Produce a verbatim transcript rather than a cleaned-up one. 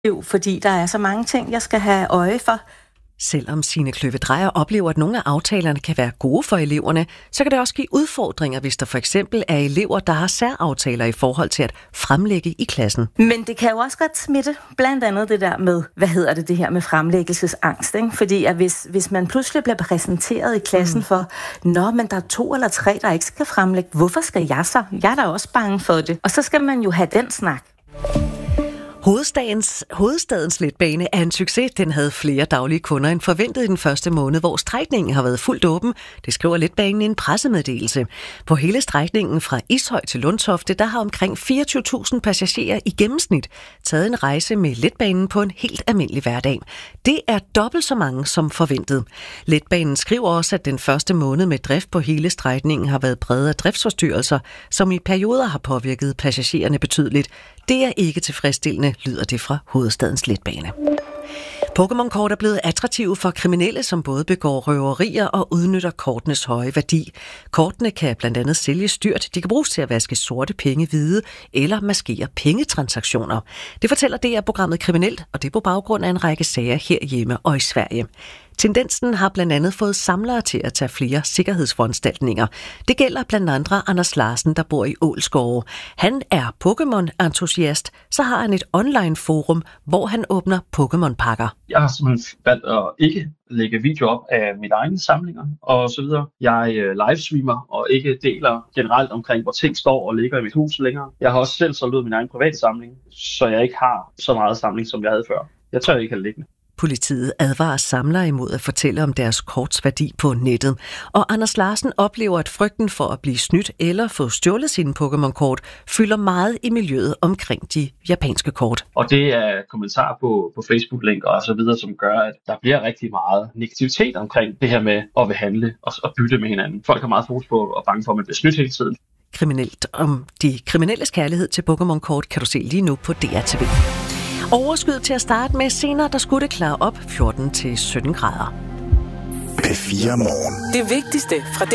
fordi der er så mange ting, jeg skal have øje for. Selvom Signe Kløve Drejer oplever, at nogle af aftalerne kan være gode for eleverne, så kan det også give udfordringer, hvis der for eksempel er elever, der har særaftaler i forhold til at fremlægge i klassen. Men det kan jo også godt smitte, blandt andet det der med, hvad hedder det, det her med fremlæggelsesangst, ikke? Fordi at hvis, hvis man pludselig bliver præsenteret i klassen mm. for, nå, men der er to eller tre, der ikke skal fremlægge, hvorfor skal jeg så? Jeg er da også bange for det. Og så skal man jo have den snak. Hovedstadens, hovedstadens letbane er en succes. Den havde flere daglige kunder end forventet i den første måned, hvor strækningen har været fuldt åben. Det skriver letbanen i en pressemeddelelse. På hele strækningen fra Ishøj til Lundtofte, der har omkring fireogtyve tusind passagerer i gennemsnit taget en rejse med letbanen på en helt almindelig hverdag. Det er dobbelt så mange som forventet. Letbanen skriver også, at den første måned med drift på hele strækningen har været præget af driftsforstyrrelser, som i perioder har påvirket passagererne betydeligt. Det er ikke tilfredsstillende, lyder det fra Hovedstadens letbane. Pokémon-kort er blevet attraktive for kriminelle, som både begår røverier og udnytter kortenes høje værdi. Kortene kan blandt andet sælges dyrt. De kan bruges til at vaske sorte penge hvide eller maskere pengetransaktioner. Det fortæller D R-programmet Kriminelt, og det er på baggrund af en række sager herhjemme og i Sverige. Tendensen har blandt andet fået samlere til at tage flere sikkerhedsforanstaltninger. Det gælder blandt andre Anders Larsen, der bor i Ålskove. Han er Pokémon-entusiast, så har han et online-forum, hvor han åbner Pokémon-pakker. Jeg har simpelthen valgt at ikke lægge video op af mine egne samlinger og så videre. Jeg livestreamer og ikke deler generelt omkring, hvor ting står og ligger i mit hus længere. Jeg har også selv solgt ud min egen private samling, så jeg ikke har så meget samling, som jeg havde før. Jeg tør ikke have det liggende. Politiet advarer samlere imod at fortælle om deres korts værdi på nettet. Og Anders Larsen oplever, at frygten for at blive snydt eller få stjålet sine Pokémon-kort fylder meget i miljøet omkring de japanske kort. Og det er kommentarer på, på Facebook-link og så videre, som gør, at der bliver rigtig meget negativitet omkring det her med at vil handle og, og bytte med hinanden. Folk har meget fokus på og bange for, at man bliver snydt hele tiden. Kriminelt om de kriminelles kærlighed til Pokémon-kort kan du se lige nu på D R T V. Overskyet til at starte med, senere der skulle det klare op fjorten til sytten grader. P fire Morgen. Det vigtigste fra